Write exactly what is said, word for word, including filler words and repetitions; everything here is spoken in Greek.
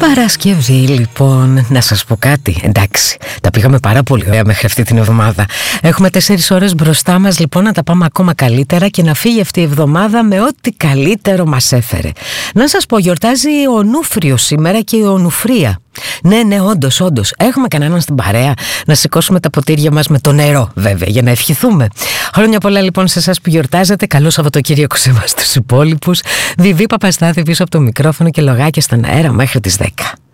Παρασκευή λοιπόν, να σας πω κάτι, εντάξει, τα πήγαμε πάρα πολύ ωραία μέχρι αυτή την εβδομάδα. Έχουμε τέσσερις ώρες μπροστά μας λοιπόν να τα πάμε ακόμα καλύτερα και να φύγει αυτή η εβδομάδα με ό,τι καλύτερο μας έφερε. Να σας πω, γιορτάζει ο Νούφριος σήμερα και η Ονουφρία. Ναι, ναι, όντως, όντως. Έχουμε κανέναν στην παρέα να σηκώσουμε τα ποτήρια μας με το νερό, βέβαια, για να ευχηθούμε. Χρόνια πολλά λοιπόν σε εσάς που γιορτάζετε. Καλό Σαββατοκύριακο σε εμάς τους υπόλοιπους. Βιβί Παπαστάθη πίσω από το μικρόφωνο και λογάκια στον αέρα μέχρι τις δέκα.